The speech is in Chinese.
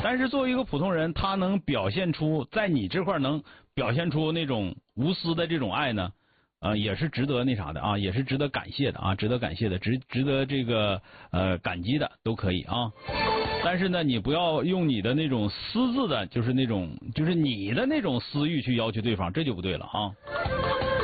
但是作为一个普通人，他能表现出在你这块能表现出那种无私的这种爱呢，也是值得那啥的啊，也是值得感谢的啊，值得感谢的，值得这个感激的都可以啊。但是呢，你不要用你的那种私自的，就是你的那种私欲去要求对方，这就不对了啊。